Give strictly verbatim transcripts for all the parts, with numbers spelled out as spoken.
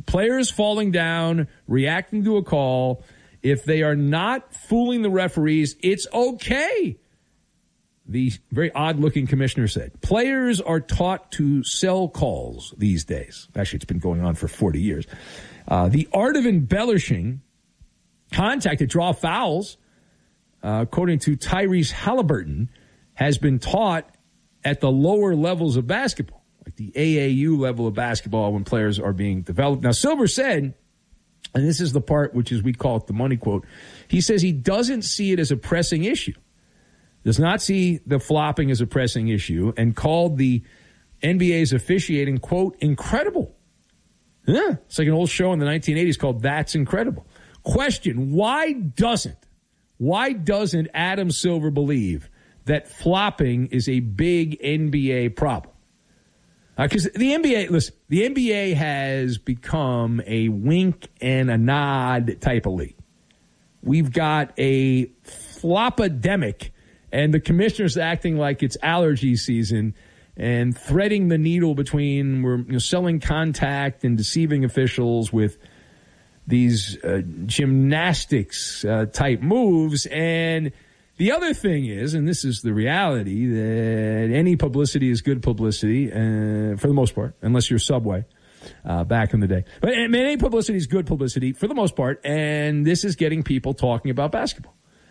players falling down, reacting to a call, if they are not fooling the referees, it's okay. The very odd-looking commissioner said, players are taught to sell calls these days. Actually, it's been going on for forty years. Uh, the art of embellishing contact to draw fouls, uh, according to Tyrese Halliburton, has been taught at the lower levels of basketball, like the A A U level of basketball when players are being developed. Now, Silver said, and this is the part which is we call it the money quote, he says he doesn't see it as a pressing issue. Does not see the flopping as a pressing issue, and called the N B A's officiating, quote, incredible. Yeah, it's like an old show in the nineteen eighties called That's Incredible. Question, why doesn't, why doesn't Adam Silver believe that flopping is a big N B A problem? Because uh, the N B A, listen, the N B A has become a wink and a nod type of league. We've got a flop-ademic, and the commissioner's acting like it's allergy season and threading the needle between we're you know, selling contact and deceiving officials with these uh, gymnastics uh, type moves. And the other thing is, and this is the reality, that any publicity is good publicity uh, for the most part, unless you're Subway uh, back in the day. But I mean, any publicity is good publicity for the most part, and this is getting people talking about basketball.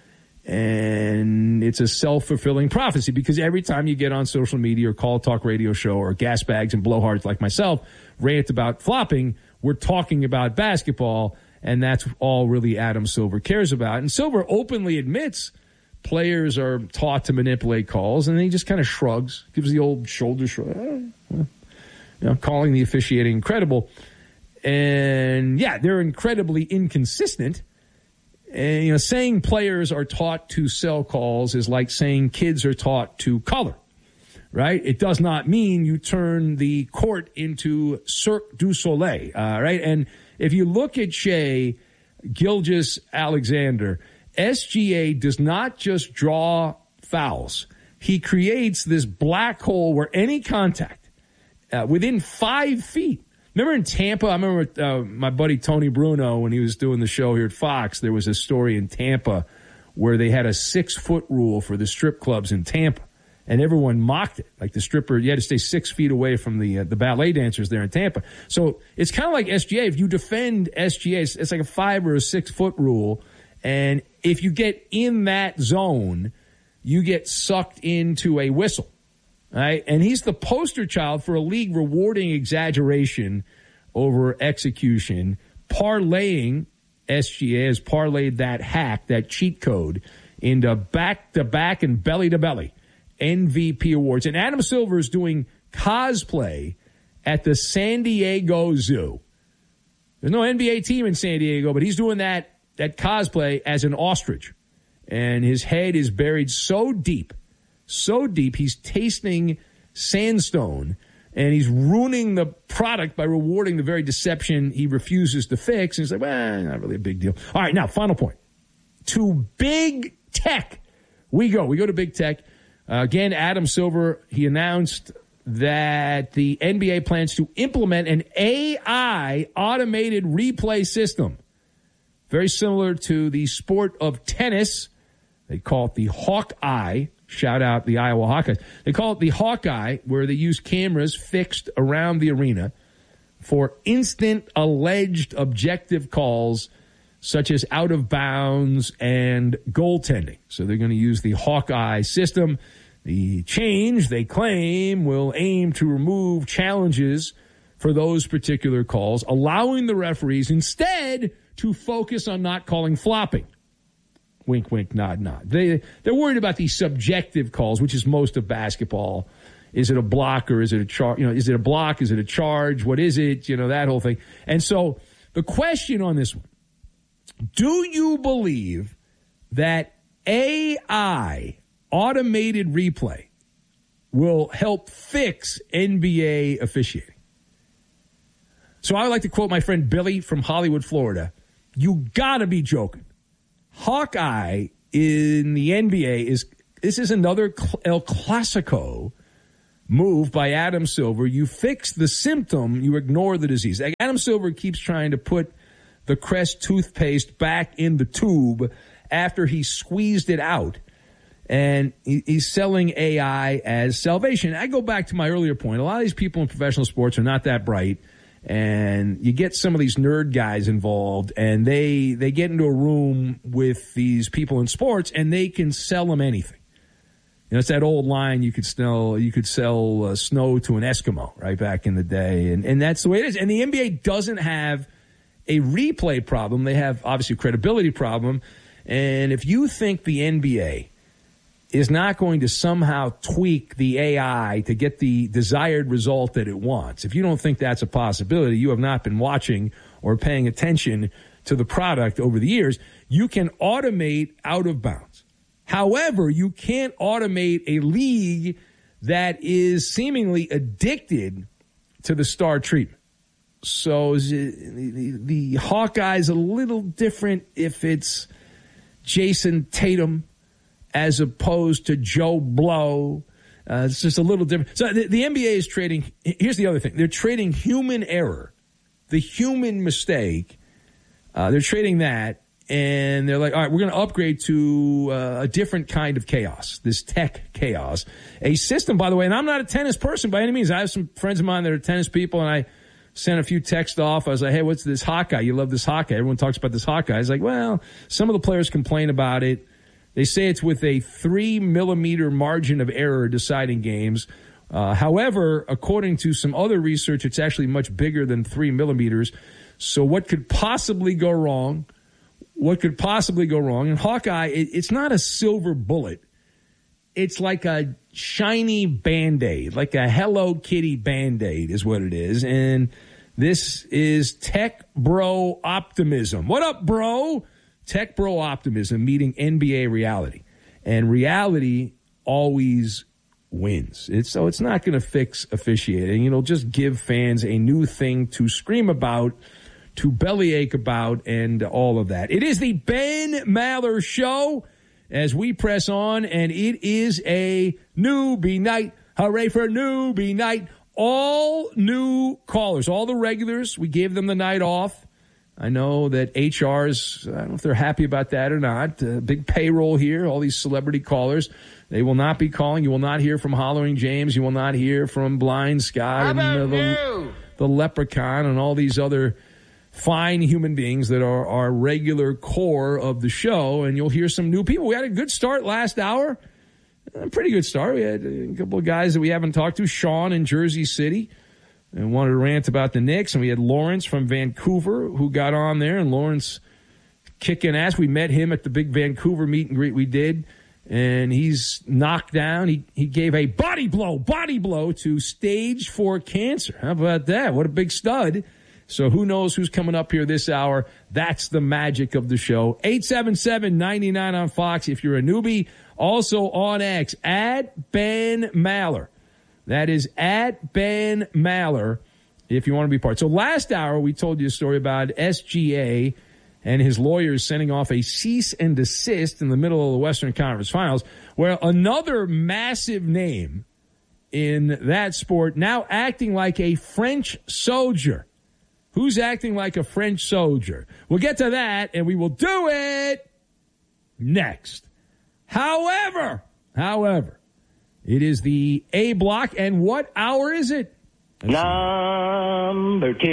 And it's a self-fulfilling prophecy because every time you get on social media or call a talk radio show or gas bags and blowhards like myself rant about flopping, we're talking about basketball, and that's all really Adam Silver cares about. And Silver openly admits players are taught to manipulate calls, and then he just kind of shrugs, gives the old shoulder shrug, you know, calling the officiating incredible. And, yeah, they're incredibly inconsistent. And, you know, saying players are taught to sell calls is like saying kids are taught to color, right? It does not mean you turn the court into Cirque du Soleil, uh, right? And if you look at Shai Gilgeous-Alexander, S G A does not just draw fouls. He creates this black hole where any contact uh, within five feet. Remember in Tampa, I remember uh, my buddy Tony Bruno, when he was doing the show here at Fox, there was a story in Tampa where they had a six-foot rule for the strip clubs in Tampa, and everyone mocked it. Like the stripper, you had to stay six feet away from the uh, the ballet dancers there in Tampa. So it's kind of like S G A. If you defend S G A, it's, it's like a five or a six-foot rule, and if you get in that zone, you get sucked into a whistle. Right? And he's the poster child for a league rewarding exaggeration over execution, parlaying, S G A has parlayed that hack, that cheat code, into back-to-back and belly-to-belly M V P awards. And Adam Silver is doing cosplay at the San Diego Zoo. There's no N B A team in San Diego, but he's doing that, that cosplay as an ostrich. And his head is buried so deep, so deep, he's tasting sandstone, and he's ruining the product by rewarding the very deception he refuses to fix. And he's like, well, not really a big deal. All right, now, final point. To big tech we go. We go to big tech. Uh, again, Adam Silver, he announced that the N B A plans to implement an A I automated replay system, very similar to the sport of tennis. They call it the Hawkeye. Shout out the Iowa Hawkeyes. They call it the Hawkeye, where they use cameras fixed around the arena for instant alleged objective calls such as out of bounds and goaltending. So they're going to use the Hawkeye system. The change, they claim, will aim to remove challenges for those particular calls, allowing the referees instead to focus on not calling flopping. Wink, wink, nod, nod. They, they're worried about these subjective calls, which is most of basketball. Is it a block or is it a charge? You know, is it a block? Is it a charge? What is it? You know, that whole thing. And so the question on this one, do you believe that A I, automated replay, will help fix N B A officiating? So I would like to quote my friend Billy from Hollywood, Florida. You gotta be joking. Hawkeye in the N B A is, this is another El Clasico move by Adam Silver. You fix the symptom, you ignore the disease. Like Adam Silver keeps trying to put the Crest toothpaste back in the tube after he squeezed it out. And he's selling A I as salvation. I go back to my earlier point. A lot of these people in professional sports are not that bright. And you get some of these nerd guys involved, and they they get into a room with these people in sports, and they can sell them anything. You know, it's that old line, you could sell, you could sell uh, snow to an Eskimo, right, back in the day. And, and that's the way it is. And the N B A doesn't have a replay problem. They have, obviously, a credibility problem. And if you think the N B A is not going to somehow tweak the A I to get the desired result that it wants, if you don't think that's a possibility, you have not been watching or paying attention to the product over the years. You can automate out of bounds. However, you can't automate a league that is seemingly addicted to the star treatment. So the, the Hawkeye's a little different if it's Jason Tatum as opposed to Joe Blow. Uh, it's just a little different. So the, the N B A is trading. Here's the other thing. They're trading human error, the human mistake. Uh, they're trading that. And they're like, all right, we're going to upgrade to uh, a different kind of chaos, this tech chaos. A system, by the way, and I'm not a tennis person by any means. I have some friends of mine that are tennis people, and I sent a few texts off. I was like, hey, what's this Hawkeye? You love this Hawkeye. Everyone talks about this Hawkeye. I was like, well, some of the players complain about it. They say it's with a three millimeter margin of error deciding games. Uh, however, according to some other research, it's actually much bigger than three millimeters. So what could possibly go wrong? What could possibly go wrong? And Hawkeye, it, it's not a silver bullet. It's like a shiny Band-Aid, like a Hello Kitty Band-Aid is what it is. And this is Tech Bro Optimism. What up, bro? Tech Bro Optimism meeting N B A reality. And reality always wins. It's, so it's not going to fix officiating. It'll just give fans a new thing to scream about, to bellyache about, and all of that. It is the Ben Maller Show as we press on, and it is a newbie night. Hooray for newbie night. All new callers, all the regulars, we gave them the night off. I know that H Rs, I don't know if they're happy about that or not. Uh, big payroll here, all these celebrity callers. They will not be calling. You will not hear from Hollering James. You will not hear from Blind Scott and uh, the, the Leprechaun and all these other fine human beings that are our regular core of the show. And you'll hear some new people. We had a good start last hour. A pretty good start. We had a couple of guys that we haven't talked to. Sean in Jersey City and wanted to rant about the Knicks. And we had Lawrence from Vancouver who got on there. And Lawrence kicking ass. We met him at the big Vancouver meet and greet we did. And he's knocked down. He he gave a body blow, body blow to stage four cancer. How about that? What a big stud. So who knows who's coming up here this hour. That's the magic of the show. eight seven seven, nine nine on Fox if you're a newbie. Also on X, at Ben Maller. That is at Ben Maller if you want to be part. So last hour we told you a story about S G A and his lawyers sending off a cease and desist in the middle of the Western Conference Finals, where another massive name in that sport now acting like a French soldier. Who's acting like a French soldier? We'll get to that, and we will do it next. However, however, it is the A block, and what hour is it? Let's Number see.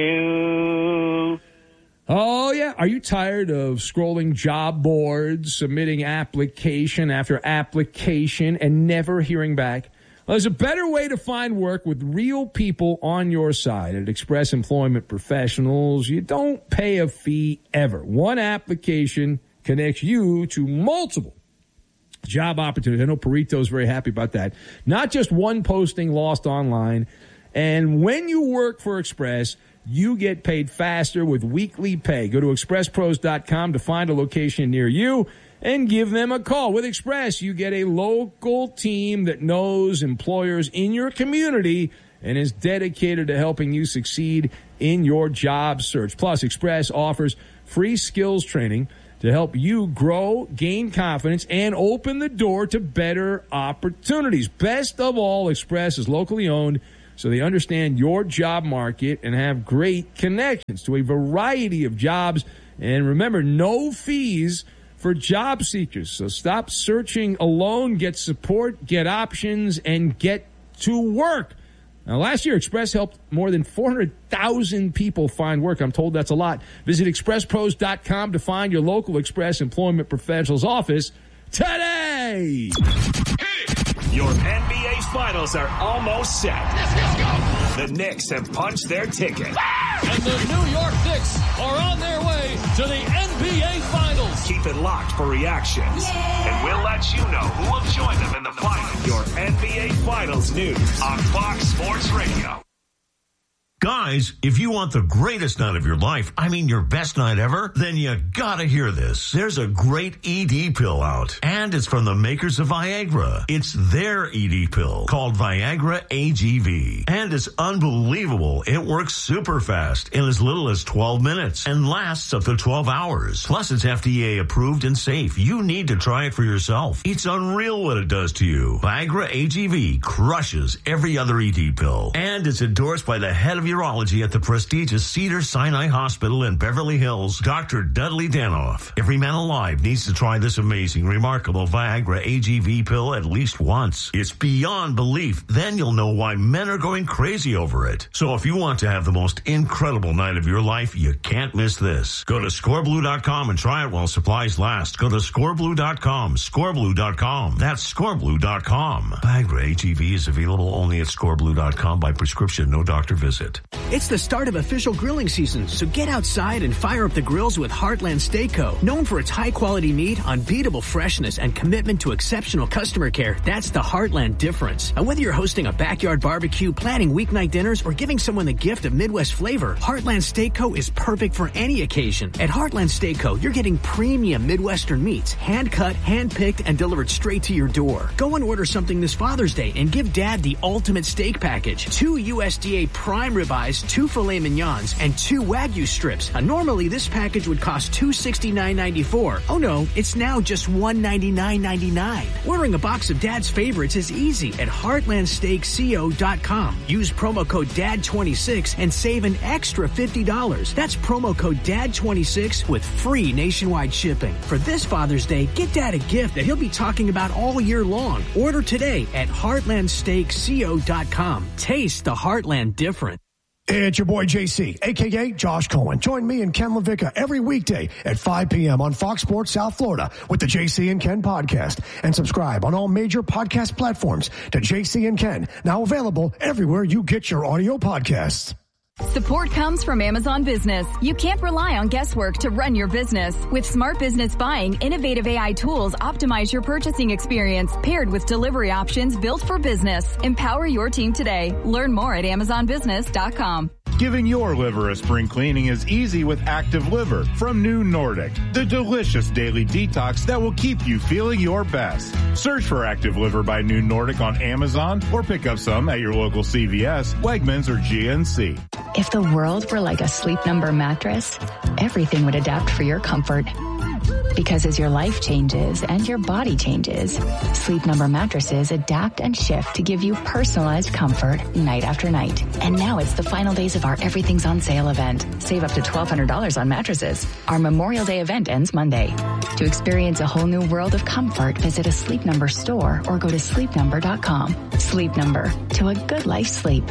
two. Oh, yeah. Are you tired of scrolling job boards, submitting application after application, and never hearing back? Well, there's a better way to find work with real people on your side. At Express Employment Professionals, you don't pay a fee ever. One application connects you to multiple job opportunities. I know Perito's very happy about that. Not just one posting lost online. And when you work for Express, you get paid faster with weekly pay. Go to express pros dot com to find a location near you and give them a call. With Express, you get a local team that knows employers in your community and is dedicated to helping you succeed in your job search. Plus, Express offers free skills training to help you grow, gain confidence, and open the door to better opportunities. Best of all, Express is locally owned, so they understand your job market and have great connections to a variety of jobs. And remember, no fees for job seekers. So stop searching alone, get support, get options, and get to work. Now, last year, Express helped more than four hundred thousand people find work. I'm told that's a lot. Visit express pros dot com to find your local Express Employment Professionals office today. Your N B A Finals are almost set. Let's, let's go. The Knicks have punched their ticket. And the New York Knicks are on their way to the N B A Finals. Keep it locked for reactions. Yeah. And we'll let you know who will join them in the finals. Your N B A Finals news on Fox Sports Radio. Guys, if you want the greatest night of your life, I mean your best night ever, then you gotta hear this. There's a great E D pill out, and it's from the makers of Viagra. It's their E D pill called Viagra A G V, and it's unbelievable. It works super fast in as little as twelve minutes and lasts up to twelve hours. Plus, it's F D A approved and safe. You need to try it for yourself. It's unreal what it does to you. Viagra A G V crushes every other E D pill, and it's endorsed by the head of your urology at the prestigious Cedars-Sinai Hospital in Beverly Hills, Doctor Dudley Danoff. Every man alive needs to try this amazing, remarkable Viagra A G V pill at least once. It's beyond belief. Then you'll know why men are going crazy over it. So if you want to have the most incredible night of your life, you can't miss this. Go to score blue dot com and try it while supplies last. Go to score blue dot com, score blue dot com. That's score blue dot com. Viagra A G V is available only at score blue dot com by prescription, no doctor visit. It's the start of official grilling season, so get outside and fire up the grills with Heartland Steak Co. Known for its high-quality meat, unbeatable freshness, and commitment to exceptional customer care, that's the Heartland difference. And whether you're hosting a backyard barbecue, planning weeknight dinners, or giving someone the gift of Midwest flavor, Heartland Steak Co. is perfect for any occasion. At Heartland Steak Co., you're getting premium Midwestern meats, hand-cut, hand-picked, and delivered straight to your door. Go and order something this Father's Day and give Dad the ultimate steak package. Two U S D A prime ribeyes, two filet mignons, and two Wagyu strips. Now, normally, this package would cost two hundred sixty-nine ninety-four. Oh no, it's now just one hundred ninety-nine ninety-nine. Ordering a box of Dad's favorites is easy at heartland steak co dot com. Use promo code D A D twenty-six and save an extra fifty dollars. That's promo code D A D twenty-six with free nationwide shipping. For this Father's Day, get Dad a gift that he'll be talking about all year long. Order today at heartland steak co dot com. Taste the Heartland difference. It's your boy J C, a k a. Josh Cohen. Join me and Ken LaVicka every weekday at five p.m. on Fox Sports South Florida with the J C and Ken podcast. And subscribe on all major podcast platforms to J C and Ken, now available everywhere you get your audio podcasts. Support comes from Amazon Business. You can't rely on guesswork to run your business. With Smart Business Buying, innovative A I tools optimize your purchasing experience, paired with delivery options built for business. Empower your team today. Learn more at amazon business dot com. Giving your liver a spring cleaning is easy with Active Liver from New Nordic, the delicious daily detox that will keep you feeling your best. Search for Active Liver by New Nordic on Amazon or pick up some at your local C V S, Wegmans, or G N C. If the world were like a Sleep Number mattress, everything would adapt for your comfort. Because as your life changes and your body changes, Sleep Number mattresses adapt and shift to give you personalized comfort night after night. And now it's the final days of our Everything's on Sale event. Save up to twelve hundred dollars on mattresses. Our Memorial Day event ends Monday. To experience a whole new world of comfort, visit a Sleep Number store or go to sleep number dot com. Sleep Number, to a good life sleep.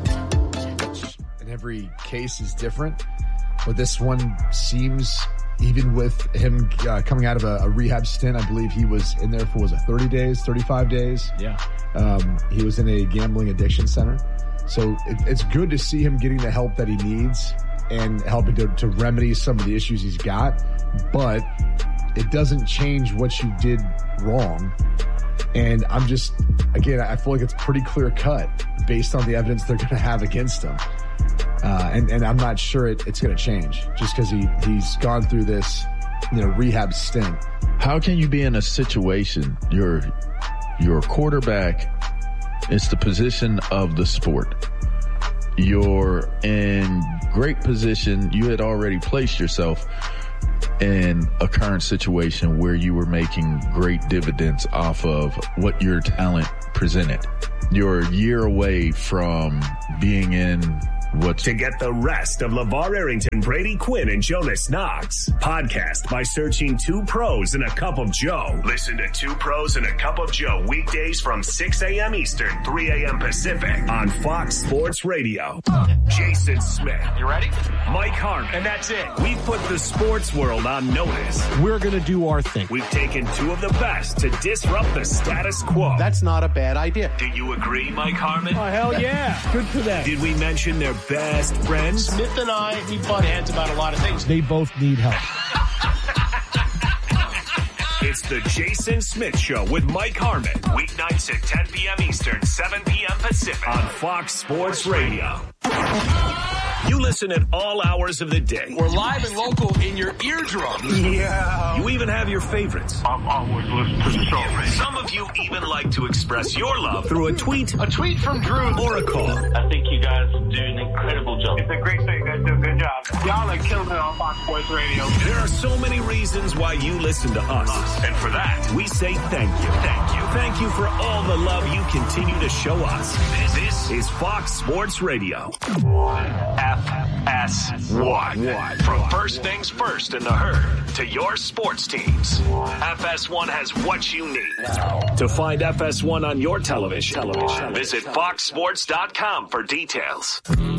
And every case is different, but this one seems... Even with him uh, coming out of a, a rehab stint, I believe he was in there for, was it thirty days, thirty-five days? Yeah. Um, he was in a gambling addiction center. So it, it's good to see him getting the help that he needs and helping to, to remedy some of the issues he's got. But it doesn't change what you did wrong. And I'm just, again, I feel like it's pretty clear cut based on the evidence they're going to have against him. Uh, and, and I'm not sure it, it's going to change just because he, he's gone through this, you know, rehab stint. How can you be in a situation, you're, you're a quarterback, it's the position of the sport. You're in great position. You had already placed yourself in a current situation where you were making great dividends off of what your talent presented. You're a year away from being in what's... To get the rest of LeVar Arrington, Brady Quinn, and Jonas Knox, podcast by searching Two Pros and a Cup of Joe. Listen to Two Pros and a Cup of Joe weekdays from six a.m. Eastern, three a.m. Pacific on Fox Sports Radio. Jason Smith. You ready? Mike Harmon. And that's it. We've put the sports world on notice. We're going to do our thing. We've taken two of the best to disrupt the status quo. That's not a bad idea. Do you agree, Mike Harmon? Oh, hell yeah. Good for them. Did we mention their best friends? Smith and I, we butt heads about a lot of things. They both need help. It's the Jason Smith Show with Mike Harmon. Weeknights at ten p.m. Eastern, seven p.m. Pacific on Fox Sports Radio. You listen at all hours of the day. We're live and local in your eardrums. Yeah. You even have your favorites. I'm always listening to the show. Some of you even like to express your love through a tweet, A tweet from Drew. or a call. I think you guys do an incredible job. It's a great show. You guys do a good job. Y'all are killing it on Fox Sports Radio. There are so many reasons why you listen to us. And for that, we say thank you. Thank you. Thank you for all the love you continue to show us. This, this is Fox Sports Radio. F S one. From first things first in the herd to your sports teams. F S one has what you need. To find F S one on your television, television. visit fox sports dot com for details.